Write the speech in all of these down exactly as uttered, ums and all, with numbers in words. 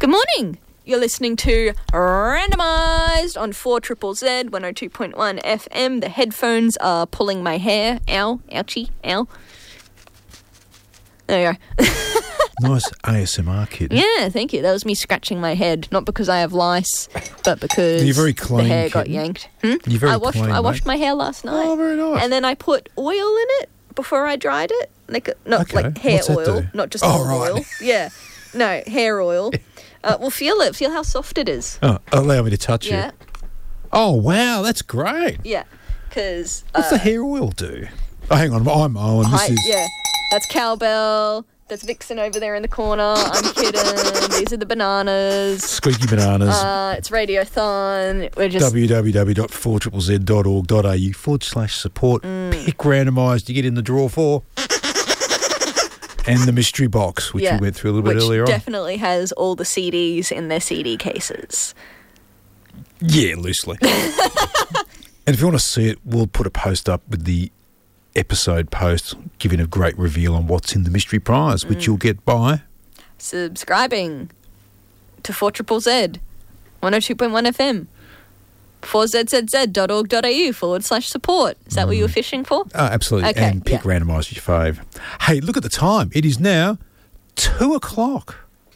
Good morning. You're listening to Randomised on four triple Z, one oh two point one F M. The headphones are pulling my hair. Ow, ouchie, ow. There you go. Nice A S M R, kid. Yeah, thank you. That was me scratching my head, not because I have lice, but because You're very clean, the hair got kitten. yanked. Hmm? You're very I washed, clean, I washed mate. my hair last night. Oh, very nice. And then I put oil in it before I dried it. Like, not Okay. like hair What's that oil, do? not just Oh, olive right. oil. Yeah. No, hair oil. Uh, well, feel it. Feel how soft it is. Oh, allow me to touch Yeah. you. Oh, wow, that's great. Yeah. Because... What's uh, the hair oil do? Oh, hang on, I'm Owen. This I, is... Yeah. That's Cowbell. That's Vixen over there in the corner. I'm Kitten. These are the bananas. Squeaky Bananas. Uh, it's Radiothon. We're just... w w w dot four triple z dot org dot a u forward slash support. Mm. Pick randomised. You get in the draw for. And the mystery box, which yeah, we went through a little bit which earlier on. definitely has all the C Ds in their C D cases. Yeah, loosely. And if you want to see it, we'll put a post up with the episode post giving a great reveal on what's in the mystery prize, which Mm. you'll get by. Subscribing to four triple Z, one oh two point one F M, four z z z dot org dot a u forward slash support. Is that what you were fishing for? Oh, absolutely. Okay, and pick yeah. randomise your fave. Hey, look at the time. It is now two o'clock.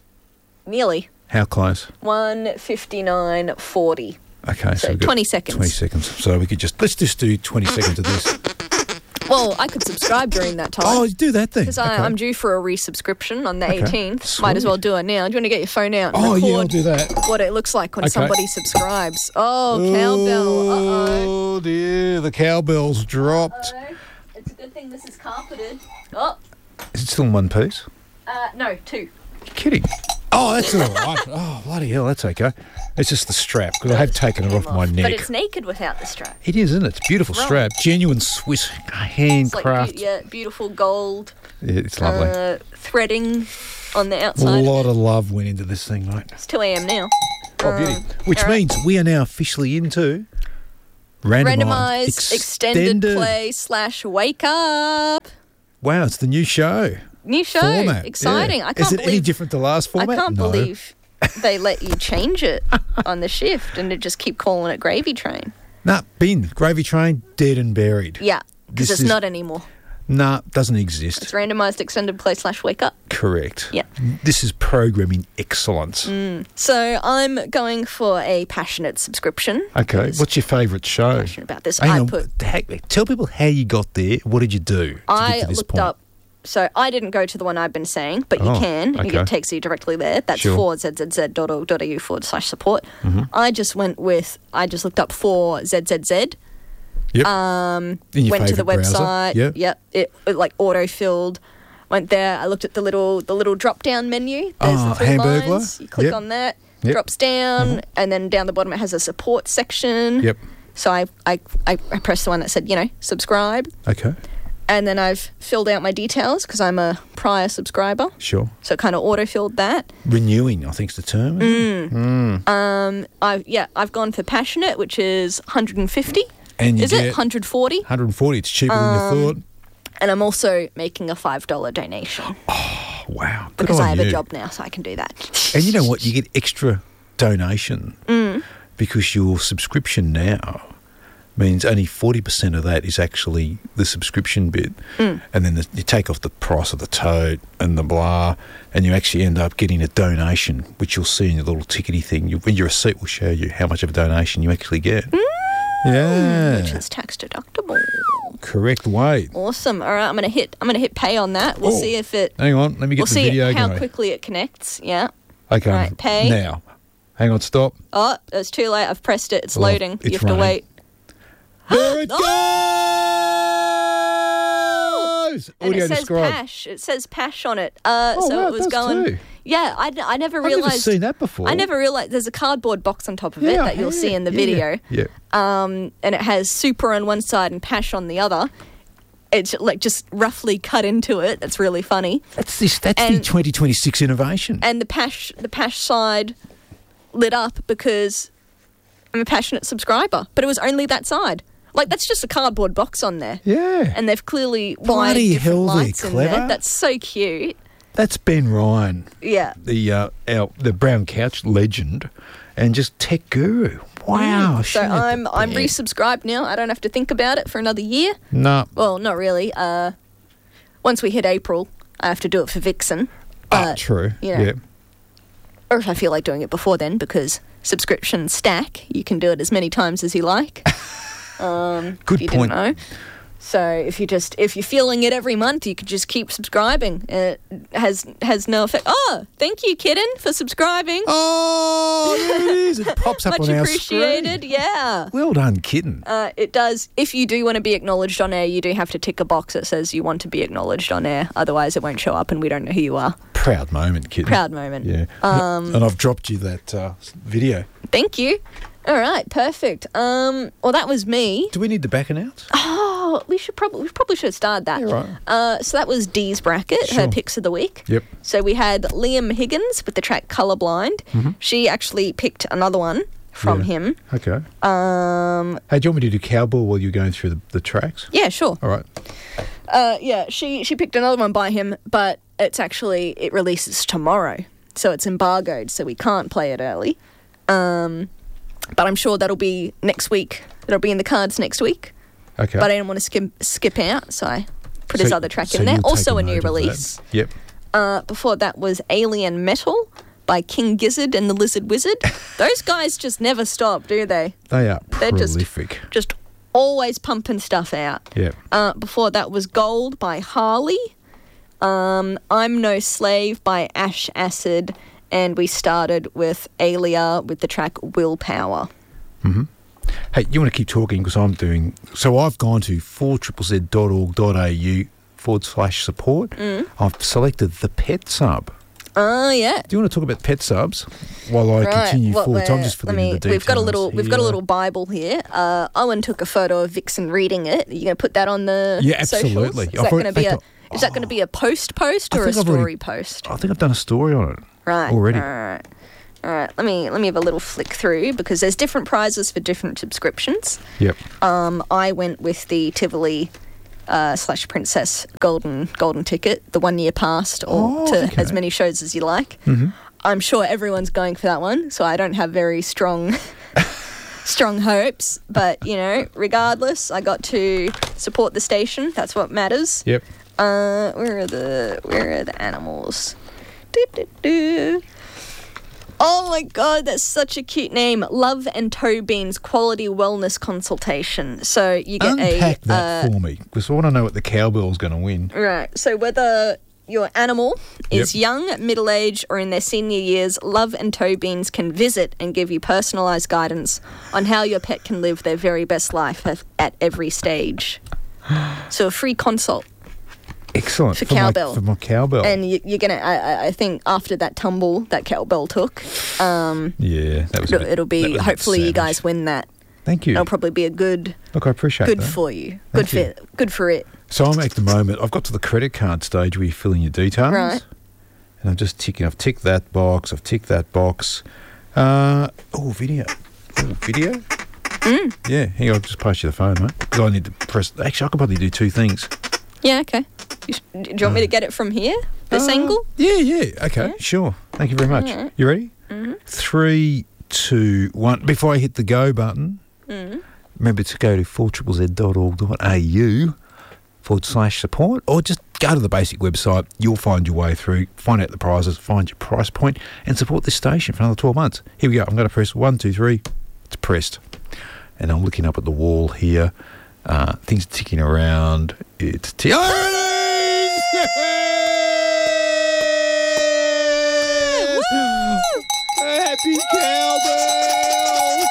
Nearly. How close? one fifty-nine forty. Okay, So we've got twenty seconds. twenty seconds. So we could just, let's just do twenty seconds of this. Well, I could subscribe during that time. Oh, do that then. Because Okay. I'm due for a resubscription on the Okay, eighteenth. Might as sweet. well do it now. Do you want to get your phone out and Oh, record yeah, I'll do that. what it looks like when Okay. somebody subscribes? Oh, cowbell. Uh-oh. Oh, dear. The cowbell's dropped. Uh-oh. It's a good thing this is carpeted. Oh, Is it still in one piece? uh, no, two. You're kidding. Oh, that's all right. Oh, bloody hell, that's okay. It's just the strap, because I have taken it off my neck. But it's naked without the strap. It is, isn't it? It's a beautiful Right. strap. Genuine Swiss It's like, handcraft. be- yeah, beautiful gold Yeah, it's lovely. uh, threading on the a outside. lot of love went into this thing, mate. It's two a.m. now. Oh, beauty. Um, Which all right. means we are now officially into randomised, Randomised extended play slash wake up. Wow, it's the new show. New show. Format. Exciting. Yeah. I can't Is it believe any different to last format? I can't No. believe they let you change it on the shift and to just keep calling it Gravy Train. Nah, bin. Gravy Train, dead and buried. Yeah, because This it's is- not anymore. Nah, doesn't exist. It's randomised extended play slash wake up. Correct. Yeah. This is programming excellence. So I'm going for a passionate subscription. Okay, because what's your favourite show? passionate about this. Hang I on, put. heck, tell people how you got there. What did you do to I get to this looked point? up. So I didn't go to the one I've been saying, but you Oh, can. okay. It takes you directly there. That's Sure. four z z z dot org dot a u forward slash support. Mm-hmm. I just went with. I just looked up four Z Z Z. Yep. Um, In your went to the favourite browser? website. Yep. Yep. It, it like auto filled. Went there. I looked at the little the little drop down menu. There's Oh, the three Hamburglar? lines. You click Yep. on that. Yep. Drops down, and then down the bottom it has a support section. Yep. So I, I I I pressed the one that said you know subscribe, Okay, and then I've filled out my details because I'm a prior subscriber. sure. So it kind of auto filled that. Renewing, I think, is the term. isn't it? Mm. Um, I yeah, I've gone for passionate, which is one hundred fifty. And you Is it get one hundred forty? one hundred forty. It's cheaper than Um, you thought. And I'm also making a five dollar donation Oh, wow. Good because on I have you. a job now, so I can do that. And you know what? You get extra donation Mm. because your subscription now means only forty percent of that is actually the subscription bit. Mm. And then the, you take off the price of the tote and the blah, and you actually end up getting a donation, which you'll see in your little tickety thing. You, your receipt will show you how much of a donation you actually get. Yeah. Which is tax deductible. Correct way. Awesome. All right, I'm gonna hit. I'm gonna hit pay on that. We'll Oh. see if it. Hang on, let me get We'll the see video how going. quickly it connects. Yeah. Okay, Right, pay. now. Hang on, stop. Oh, it's too late. I've pressed it. It's Well, loading. it's you have running. to wait. There it Oh! goes! And Audio it says describe. Pash. It says Pash on it. Uh, Oh, so wow, it it was does going. too. Yeah, I, I never I've realised. never seen that before. I never realised there's a cardboard box on top of it Yeah, that you'll yeah, see in the yeah, video. Yeah. Um, and it has Super on one side and Pash on the other. It's like just roughly cut into it. It's really funny. That's this. That's the And- twenty twenty-six innovation. And the Pash, the Pash side lit up because I'm a passionate subscriber, but it was only that side. Like, that's just a cardboard box on there. yeah. And they've clearly wired Bloody different hell, they're lights in there. clever. That's so cute. That's Ben Ryan, Yeah. the uh, our, the brown couch legend, and just tech guru. Wow. So shit, I'm I'm Ben. resubscribed now. I don't have to think about it for another year. No. Well, not really. Uh, once we hit April, I have to do it for Vixen. Ah, But, true. you know, Yeah. Or if I feel like doing it before then, because subscriptions stack, you can do it as many times as you like. Um, Good if you point. Didn't know. So if you just if you're feeling it every month, you could just keep subscribing. It has has no effect. Oh, thank you, Kitten, for subscribing. Oh, there it is. It pops up Much on our appreciated. screen. Yeah. Well done, kitten. Uh, it does. If you do want to be acknowledged on air, you do have to tick a box that says you want to be acknowledged on air. Otherwise, it won't show up, and we don't know who you are. Proud moment, kitten. Proud moment. Yeah. Um, and I've dropped you that uh, video. Thank you. All right, perfect. Um, well, that was me. Do we need the back announce? Oh, we should probably we probably should have started that. Yeah, right. Uh, so that was Dee's bracket, her Sure. picks of the week. Yep. So we had Liam Higgins with the track Colorblind. Mm-hmm. She actually picked another one from Yeah. him. Okay. Um, Hey, do you want me to do cowbell while you're going through the, the tracks? yeah, sure. All right. Uh, yeah, she she picked another one by him, but it's actually it releases tomorrow, so it's embargoed, so we can't play it early. Um, but I'm sure that'll be next week. It'll be in the cards next week. Okay. But I didn't want to skip skip out, so I put his So- other track so in there. you'll Also take a new note of that. release. Yep. Uh, before that was Alien Metal by King Gizzard and the Lizard Wizard. Those guys just never stop, do they? They are They're just- prolific. Just always pumping stuff out. Yep. Uh, before that was Gold by Harley. Um, I'm No Slave by Ash Acid. And we started with Alia with the track Willpower. Hey, you want to keep talking because I'm doing... So I've gone to four Z Z Z dot org dot a u forward slash support. Mm. I've selected the pet sub. Oh, yeah. Do you want to talk about pet subs while I Right, continue what forward? So I'm we're- just let filling in me- the details. We've got a little. We've got a here. little Bible here. Uh, Owen took a photo of Vixen reading it. Are you going to put that on the Yeah, socials? absolutely. Is I've that already- going to be in a? fact, Is that going to be a post post I or a think I've story already- post? I think I've done a story on it. Right. already. All right. All right. Let me let me have a little flick through because there's different prizes for different subscriptions. Yep. Um, I went with the Tivoli uh, slash Princess golden golden ticket, the one year past, or Oh, to okay. as many shows as you like. Mm-hmm. I'm sure everyone's going for that one, so I don't have very strong strong hopes. But you know, regardless, I got to support the station. That's what matters. Yep. Uh, where are the where are the animals? Do, do, do. Oh my god, that's such a cute name. Love and Toe Beans Quality Wellness Consultation. So you get Unpack a that uh, for me because I want to know what the cowbell's going to win. right. So whether your animal is Yep. young, middle-aged, or in their senior years, Love and Toe Beans can visit and give you personalised guidance on how your pet can live their very best life at, at every stage. So a free consult. Excellent. For my- cowbell. For my cowbell. And you, you're gonna, I, I- I think, after that tumble that cowbell took, um, yeah, that was a it'll, bit- it'll that be. was a bit Hopefully, you savage. guys win that. Thank you. It'll probably be a good, Look, I appreciate good that. for you. Thank Good you. for, good for it. So I'm at the moment, I've got to the credit card stage where you fill in your details. Right. And I'm just ticking, I've ticked that box, I've ticked that box. Uh, oh, video. Oh, video? Mm. Yeah, hang on, I'll just pass you the phone, mate. Because I need to press, actually, I could probably do two things. Yeah. Okay. You sh- do you want me to get it from here? This Uh, angle? Yeah, yeah, okay, Yeah. sure. Thank you very much. Alright. You ready? Mhm. Three, two, one. Before I hit the go button, Mm. remember to go to four Z Z Z dot org dot a u forward slash support, or just go to the basic website. You'll find your way through, find out the prizes, find your price point, and support this station for another twelve months. Here we go. I'm going to press one, two, three. It's pressed. And I'm looking up at the wall here. Uh, things are ticking around. It's t- oh, it is! Yes! Happy cowbell!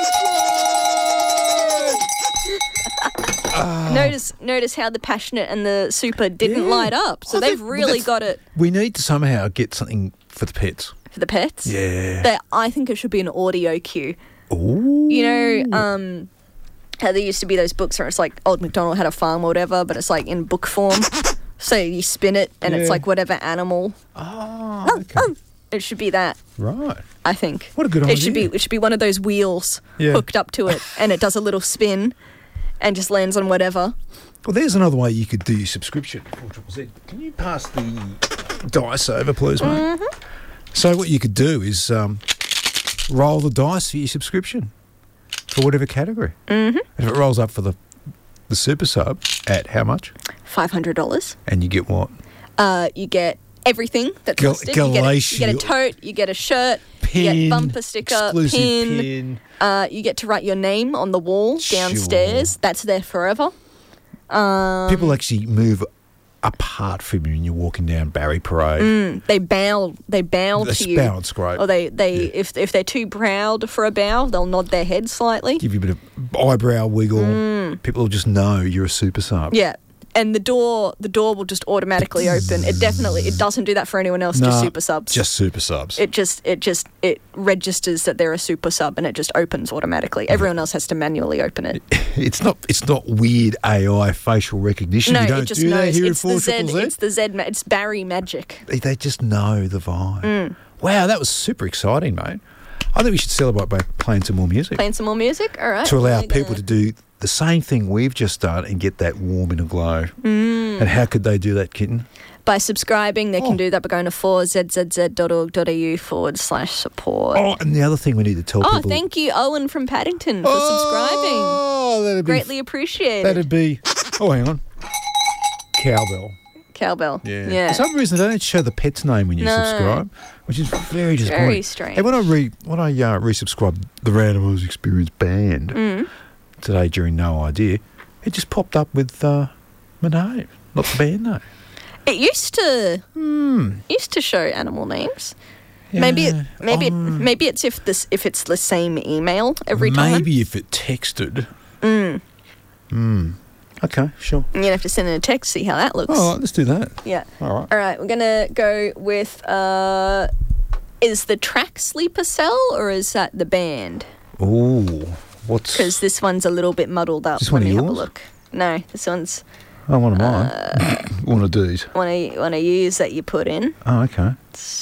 Ah. Notice, notice how the passionate and the super didn't Yeah. light up. So Oh, they've that- really that's- got it We need to somehow get something for the pets. for the pets. Yeah. That I think it should be an audio cue. Ooh. You know, um, how there used to be those books where it's like Old MacDonald had a farm or whatever, but it's like in book form. So you spin it and it's Yeah. like whatever animal. Oh, Oh, okay. oh. It should be that, Right. I think. What a good It should be idea. it should be one of those wheels Yeah. hooked up to it and it does a little spin and just lands on whatever. Well, there's another way you could do your subscription. four Z Z Z. Can you pass the dice over, please, mate. Mm-hmm. So what you could do is um, roll the dice for your subscription for whatever category. Mm-hmm. If it rolls up for the the super sub at how much? five hundred dollars. And you get what? Uh, you get everything that's Gal- listed. You get, a, you get a Glacial- tote, you get a shirt, Pin, you get bumper sticker, exclusive pin. pin. Uh, you get to write your name on the wall downstairs. Sure. That's there forever. Um, People actually move apart from you when you're walking down Barry Parade. mm, they bow. They bow That's to you. balance great. Or they, they Yeah. if if they're too proud for a bow, they'll nod their head slightly. Give you a bit of eyebrow wiggle. People will just know you're a super sub. Mm. Yeah. And the door the door will just automatically open. It definitely it doesn't do that for anyone else, just Nah, super subs. Just super subs. it just it just it registers that they're a super sub and it just opens automatically. Everyone else has to manually open it. It's not. It's not weird A I facial recognition. No, you don't it just do knows. that here It's at the four Z. triple Z. It's the Z. ma- It's Barry magic. They, they just know the vibe. Mm. Wow, that was super exciting, mate. I think we should celebrate by playing some more music Playing some more music. All right. to allow we're people gonna- to do the same thing we've just done and get that warm inner glow. Mm. And how could they do that, Kitten? By subscribing, they Oh. can do that by going to four z z z dot org dot a u forward slash support. Oh, and the other thing we need to tell Oh, people. thank you, Owen from Paddington, for subscribing. Oh, that'd be Greatly appreciated. That'd be. Oh, hang on. Cowbell. Cowbell. Yeah. Yeah. For some reason, they don't show the pet's name when you No. subscribe, which is very disappointing. Very strange. And when I re when I uh, resubscribed the Randomised Experience band Mm. today during No Idea, it just popped up with uh, my name, not the band name. It used to Hmm. used to show animal names. Maybe it, Yeah. maybe it, Um, maybe it's if this if it's the same email every time. Maybe if it texted. Mm. Hmm. Okay, sure. And you'd have to send in a text, see how that looks. All right, let's do that. Yeah. All right. All right, we're gonna go with. Uh, is the track Sleeper Cell or is that the band? Ooh, what's? Because this one's a little bit muddled up. Is this Let one of me have a yours? look. No, this one's Oh, one of mine. Uh, one of these. one of one of yous that you put in. Oh, okay.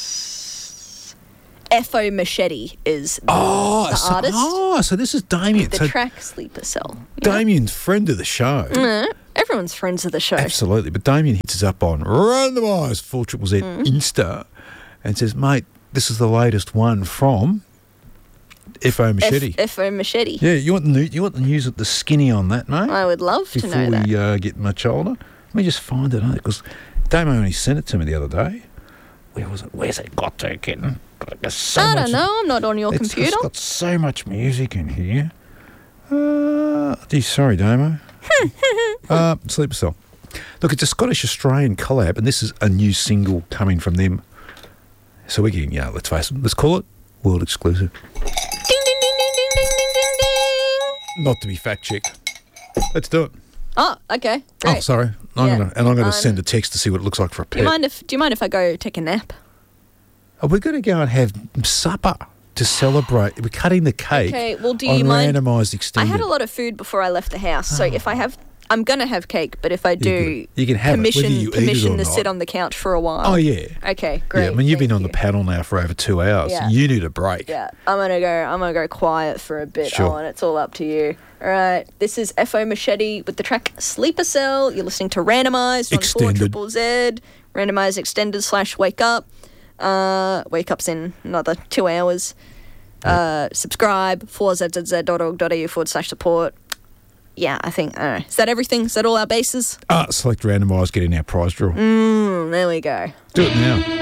F O Machete is the, Oh, the so, artist. oh, so this is Damien. The so track Sleeper Cell. you know? Damien's friend of the show. No, everyone's friends of the show. Absolutely. But Damien hits us up on Randomised four triple Z Mm. Insta and says, mate, this is the latest one from F O Machete. F O Machete. yeah, you want the new, you want the news at the skinny on that, mate? I would love to Before know that. we uh, get much older. Let me just find it, because Damo only sent it to me the other day. Where was it? Where's it got to, kitten? So I much- don't know. I'm not on your It's computer. just got so much music in here. Uh, gee, sorry, Damo. uh, Sleeper Cell. Look, it's a Scottish-Australian collab, and this is a new single coming from them. So we're getting, yeah, let's face it, let's call it world exclusive. Ding ding ding ding ding ding ding ding ding. Not to be fact-checked. Let's do it. Oh, okay. Great. Oh, sorry. I'm Yeah. gonna, and I'm going to Um, send a text to see what it looks like for a Do pet. you mind if Do you mind if I go take a nap? Are we going to go and have supper to celebrate? We're cutting the cake Okay. Well, do on you mind? randomised I extended. had a lot of food before I left the house, so if I have, I'm gonna have cake. But if I do, good. You can have it, whether permission you eat it permission or to not. sit on the couch for a while. Oh, yeah. Okay. Great. Yeah, I mean, you've been thank on the you. panel now for over two hours. Yeah. You need a break. Yeah, I'm gonna go. I'm gonna go quiet for a bit, Sure. Owen. It's all up to you. All right, this is F O Machete with the track Sleeper Cell. You're listening to Randomised on four Extended. triple Z. Randomised extended slash Wake Up. Uh, Wake Up's in another two hours. Uh, subscribe four z z z dot org dot a u forward slash support. Yeah, I think. I don't know. Is that everything? Is that all our bases? Ah, select randomised, get in our prize draw. Mm, there we go. Do it now.